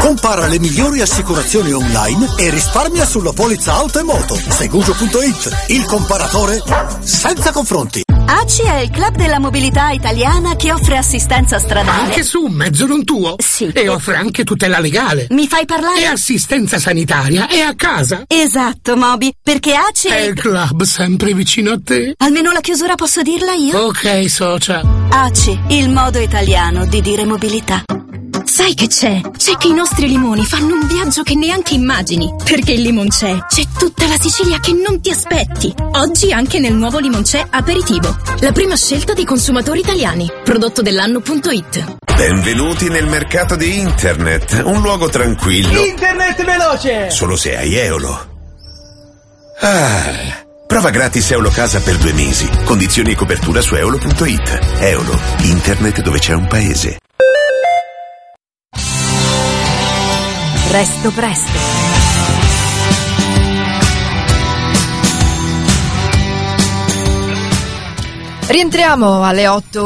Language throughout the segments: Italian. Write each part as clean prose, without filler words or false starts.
Compara le migliori assicurazioni online e risparmia sulla polizza auto e moto. Segugio.it, il comparatore senza confronti. ACI è il club della mobilità italiana che offre assistenza stradale. Anche su un mezzo non tuo? Sì. E offre anche tutela legale. Mi fai parlare? E assistenza sanitaria è a casa. Esatto, Moby, perché ACI è il club sempre vicino a te. Almeno la chiusura posso dirla io? Ok, socia. ACI, il modo italiano di dire mobilità. Sai che c'è? C'è che i nostri limoni fanno un viaggio che neanche immagini. Perché il Limoncè c'è tutta la Sicilia che non ti aspetti. Oggi anche nel nuovo Limoncè Aperitivo. La prima scelta dei consumatori italiani. Prodotto dell'anno.it. Benvenuti nel mercato di internet. Un luogo tranquillo. Internet veloce! Solo se hai Eolo. Prova gratis Eolo Casa per 2 mesi. Condizioni e copertura su eolo.it. Eolo, internet dove c'è un paese. Presto presto. Rientriamo alle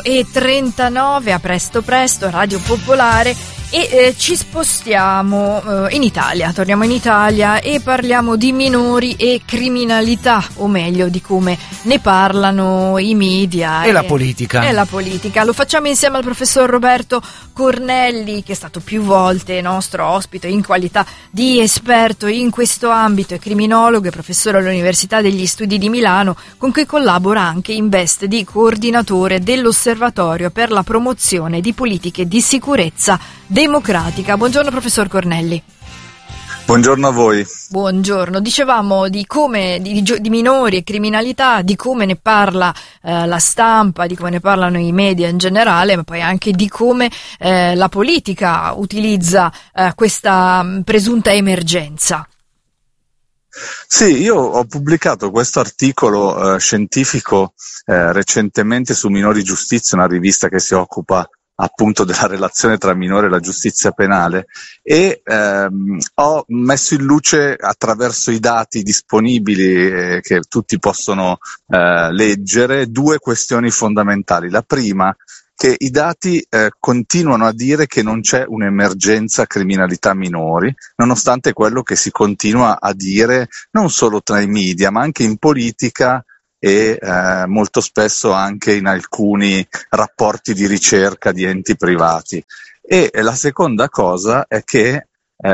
8:39 a Presto Presto, Radio Popolare, e ci spostiamo in Italia. Torniamo in Italia e parliamo di minori e criminalità, o meglio di come ne parlano i media e la politica. E la politica. Lo facciamo insieme al professor Roberto Cornelli, che è stato più volte nostro ospite in qualità di esperto in questo ambito, è criminologo e professore all'Università degli Studi di Milano, con cui collabora anche in veste di coordinatore dell'Osservatorio per la promozione di politiche di sicurezza democratica. Buongiorno professor Cornelli. Buongiorno a voi. Buongiorno. Dicevamo di come di minori e criminalità, di come ne parla la stampa, di come ne parlano i media in generale, ma poi anche di come la politica utilizza questa presunta emergenza. Sì, io ho pubblicato questo articolo scientifico recentemente su Minori Giustizia, una rivista che si occupa appunto della relazione tra minore e la giustizia penale, e ho messo in luce attraverso i dati disponibili che tutti possono leggere 2 questioni fondamentali. La prima, che i dati continuano a dire che non c'è un'emergenza criminalità minori, nonostante quello che si continua a dire non solo tra i media ma anche in politica e molto spesso anche in alcuni rapporti di ricerca di enti privati. E la seconda cosa è che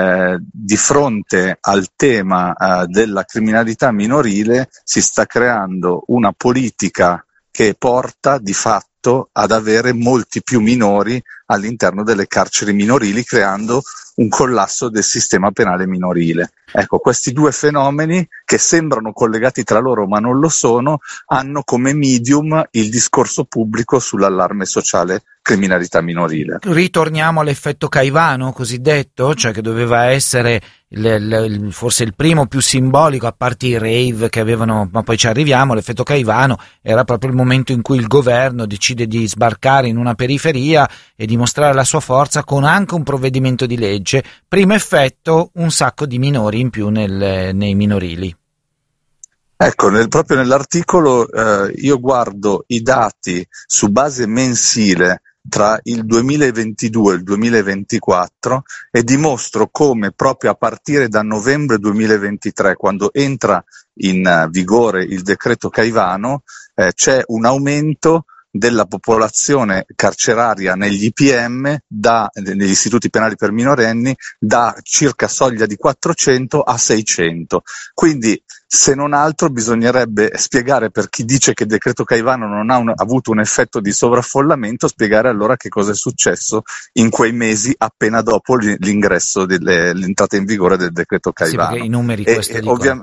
di fronte al tema della criminalità minorile si sta creando una politica che porta di fatto ad avere molti più minori all'interno delle carceri minorili, creando un collasso del sistema penale minorile. Ecco, questi 2 fenomeni, che sembrano collegati tra loro ma non lo sono, hanno come medium il discorso pubblico sull'allarme sociale criminalità minorile. Ritorniamo all'effetto Caivano cosiddetto, cioè che doveva essere forse il primo più simbolico, a parte i rave che avevano, ma poi ci arriviamo. L'effetto Caivano era proprio il momento in cui il governo decide di sbarcare in una periferia e dimostrare la sua forza con anche un provvedimento di legge. Primo effetto, un sacco di minori in più nei minorili. Ecco, proprio nell'articolo io guardo i dati su base mensile tra il 2022 e il 2024 e dimostro come proprio a partire da novembre 2023, quando entra in vigore il decreto Caivano, c'è un aumento della popolazione carceraria negli IPM, negli istituti penali per minorenni, da circa soglia di 400 a 600. Quindi, se non altro, bisognerebbe spiegare, per chi dice che il decreto Caivano non ha avuto un effetto di sovraffollamento, spiegare allora che cosa è successo in quei mesi appena dopo l'ingresso l'entrata in vigore del decreto Caivano. Sì, perché i numeri questo dicono.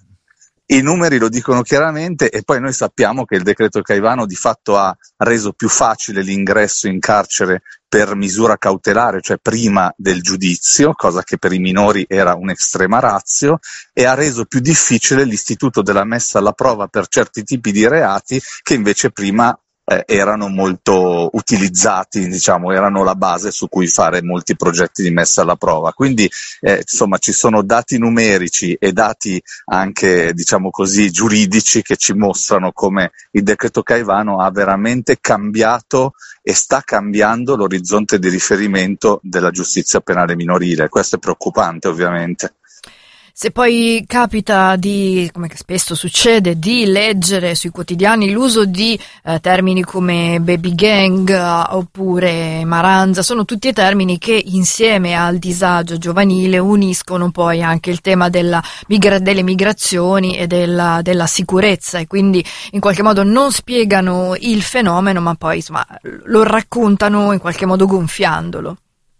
I numeri lo dicono chiaramente, e poi noi sappiamo che il decreto Caivano di fatto ha reso più facile l'ingresso in carcere per misura cautelare, cioè prima del giudizio, cosa che per i minori era un'estrema ratio, e ha reso più difficile l'istituto della messa alla prova per certi tipi di reati che invece prima erano molto utilizzati, diciamo, erano la base su cui fare molti progetti di messa alla prova. Quindi insomma ci sono dati numerici e dati anche, diciamo così, giuridici che ci mostrano come il decreto Caivano ha veramente cambiato e sta cambiando l'orizzonte di riferimento della giustizia penale minorile. Questo è preoccupante, ovviamente. Se poi capita di, come spesso succede, di leggere sui quotidiani l'uso di termini come baby gang oppure maranza, sono tutti termini che insieme al disagio giovanile uniscono poi anche il tema delle migrazioni e della sicurezza, e quindi in qualche modo non spiegano il fenomeno, ma poi insomma lo raccontano in qualche modo gonfiandolo.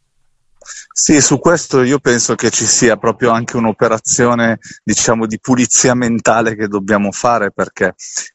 Sì, su questo io penso che ci sia proprio anche un'operazione, diciamo, di pulizia mentale che dobbiamo fare, perché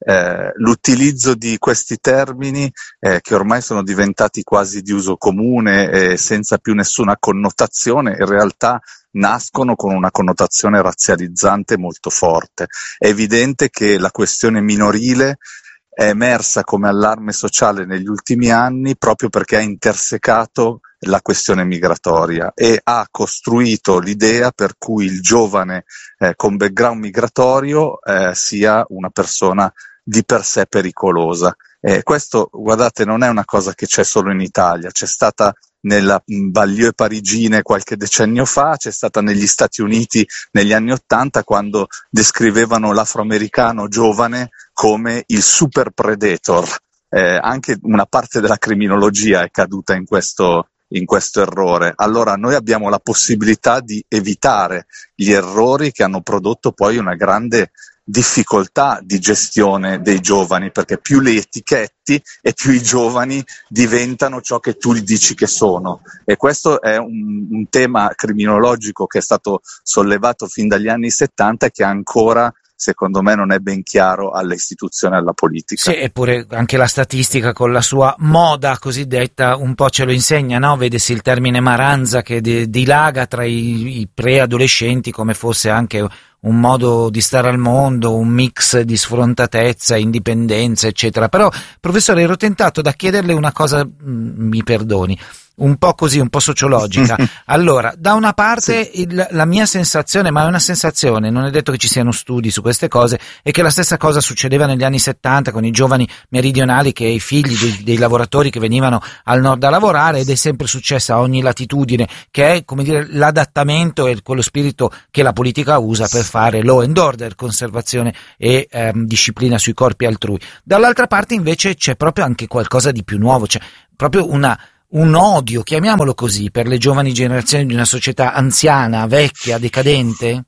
l'utilizzo di questi termini che ormai sono diventati quasi di uso comune e senza più nessuna connotazione, in realtà nascono con una connotazione razzializzante molto forte. È evidente che la questione minorile è emersa come allarme sociale negli ultimi anni proprio perché ha intersecato la questione migratoria e ha costruito l'idea per cui il giovane con background migratorio sia una persona di per sé pericolosa. Questo, guardate, non è una cosa che c'è solo in Italia, c'è stata nella banlieue parigine qualche decennio fa, c'è stata negli Stati Uniti negli anni '80 quando descrivevano l'afroamericano giovane come il super predator. Anche una parte della criminologia è caduta in questo errore. Allora noi abbiamo la possibilità di evitare gli errori che hanno prodotto poi una grande difficoltà di gestione dei giovani, perché più li etichetti e più i giovani diventano ciò che tu gli dici che sono, e questo è un tema criminologico che è stato sollevato fin dagli anni '70 e che ancora, secondo me, non è ben chiaro alle istituzioni e alla politica. Sì, eppure anche la statistica con la sua moda cosiddetta un po' ce lo insegna, no? Vedesi il termine maranza che dilaga tra i preadolescenti come fosse anche un modo di stare al mondo, un mix di sfrontatezza, indipendenza, eccetera. Però, professore, ero tentato da chiederle una cosa, mi perdoni, un po' così, un po' sociologica. Allora, da una parte sì, la mia sensazione, ma è una sensazione, non è detto che ci siano studi su queste cose, è che la stessa cosa succedeva negli anni '70 con i giovani meridionali, che i figli dei lavoratori che venivano al nord a lavorare, ed è sempre successa a ogni latitudine, che è, come dire, l'adattamento e quello spirito che la politica usa per fare law and order, conservazione e disciplina sui corpi altrui. Dall'altra parte invece c'è proprio anche qualcosa di più nuovo, c'è proprio un odio, chiamiamolo così, per le giovani generazioni di una società anziana, vecchia, decadente?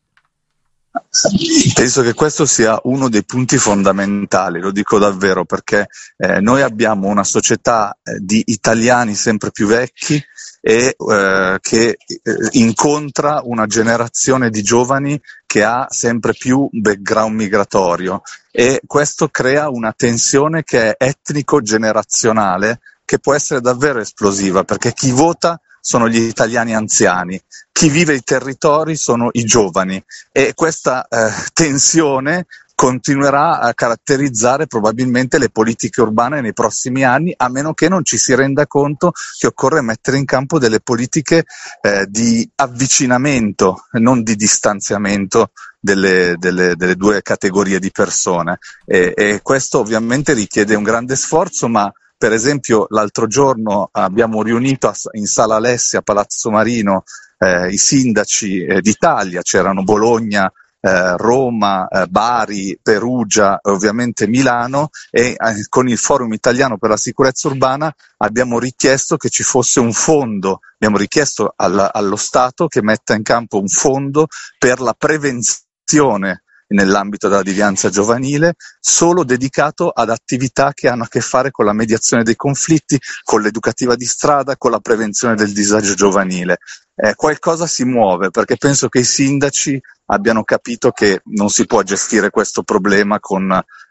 Penso che questo sia uno dei punti fondamentali, lo dico davvero, perché noi abbiamo una società di italiani sempre più vecchi e che incontra una generazione di giovani che ha sempre più background migratorio, e questo crea una tensione che è etnico-generazionale, che può essere davvero esplosiva, perché chi vota sono gli italiani anziani, chi vive i territori sono i giovani, e questa tensione continuerà a caratterizzare probabilmente le politiche urbane nei prossimi anni, a meno che non ci si renda conto che occorre mettere in campo delle politiche di avvicinamento, non di distanziamento delle due categorie di persone, e questo ovviamente richiede un grande sforzo, ma per esempio l'altro giorno abbiamo riunito in Sala Alessia a Palazzo Marino i sindaci d'Italia, c'erano Bologna, Roma, Bari, Perugia e ovviamente Milano, e con il Forum Italiano per la Sicurezza Urbana abbiamo richiesto che ci fosse un fondo, abbiamo richiesto allo Stato che metta in campo un fondo per la prevenzione nell'ambito della devianza giovanile, solo dedicato ad attività che hanno a che fare con la mediazione dei conflitti, con l'educativa di strada, con la prevenzione del disagio giovanile. Qualcosa si muove, perché penso che i sindaci abbiano capito che non si può gestire questo problema con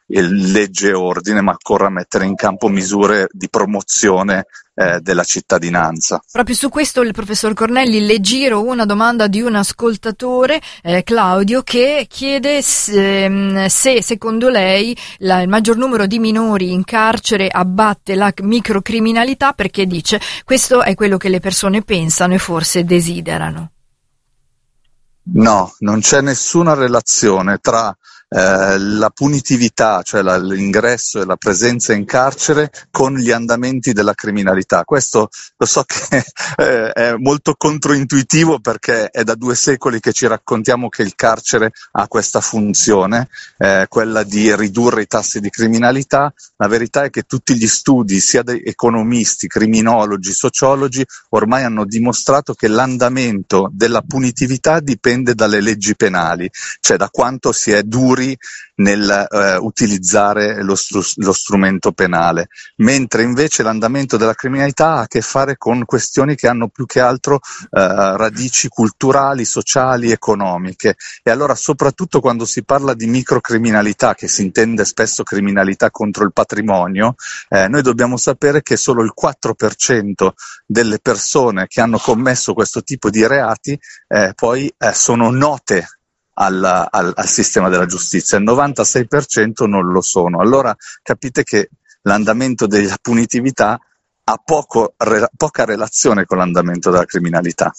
legge e ordine, ma occorre mettere in campo misure di promozione della cittadinanza. Proprio su questo il professor Cornelli le giro una domanda di un ascoltatore, Claudio, che chiede se secondo lei il maggior numero di minori in carcere abbatte la microcriminalità, perché dice questo è quello che le persone pensano e forse desiderano. No, non c'è nessuna relazione tra la punitività, cioè l'ingresso e la presenza in carcere, con gli andamenti della criminalità. Questo lo so che è molto controintuitivo, perché è da 2 secoli che ci raccontiamo che il carcere ha questa funzione, quella di ridurre i tassi di criminalità. La verità è che tutti gli studi, sia di economisti, criminologi, sociologi, ormai hanno dimostrato che l'andamento della punitività dipende dalle leggi penali, cioè da quanto si è duri nel utilizzare lo strumento penale, mentre invece l'andamento della criminalità ha a che fare con questioni che hanno più che altro radici culturali, sociali, economiche. E allora, soprattutto quando si parla di microcriminalità, che si intende spesso criminalità contro il patrimonio, noi dobbiamo sapere che solo il 4% delle persone che hanno commesso questo tipo di reati poi sono note al sistema della giustizia, il 96% non lo sono. Allora capite che l'andamento della punitività ha poca relazione con l'andamento della criminalità.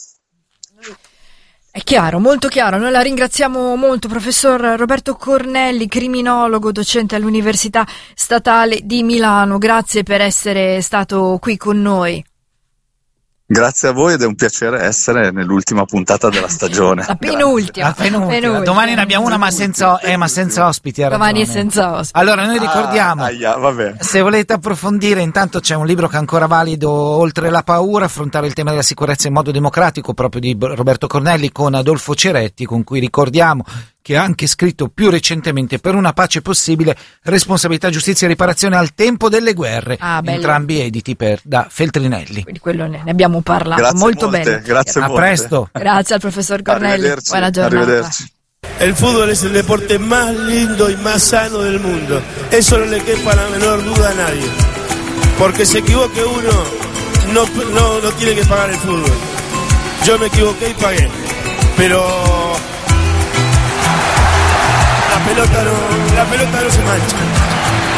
È chiaro, molto chiaro. Noi la ringraziamo molto, professor Roberto Cornelli, criminologo, docente all'Università Statale di Milano. Grazie per essere stato qui con noi. Grazie a voi, ed è un piacere essere nell'ultima puntata della stagione. La penultima. Domani ne abbiamo una, ma senza ospiti. Domani è senza ospiti. Allora, noi ricordiamo, vabbè. Se volete approfondire, intanto c'è un libro che è ancora valido, Oltre la paura, affrontare il tema della sicurezza in modo democratico, proprio di Roberto Cornelli, con Adolfo Ceretti, con cui ricordiamo che ha anche scritto più recentemente Per una pace possibile, responsabilità, giustizia e riparazione al tempo delle guerre, entrambi editi da Feltrinelli. Quindi quello ne abbiamo parlato. Grazie molto molte, bene. Grazie a presto. Grazie al professor Cornelli. Buona giornata. Arrivederci. El fútbol es el deporte más lindo y más sano del mundo. Eso no le quepa la menor duda a nadie. Porque se equivoque uno, no tiene que pagar el fútbol. Yo me equivoqué y pagué. Pero la pelota no se mancha.